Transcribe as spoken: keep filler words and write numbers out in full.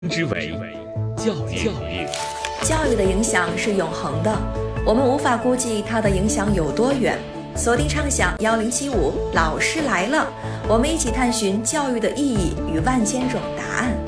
之为教育。教育教育的影响是永恒的，我们无法估计它的影响有多远。锁定畅想幺零七五，老师来了，我们一起探寻教育的意义与万千种答案。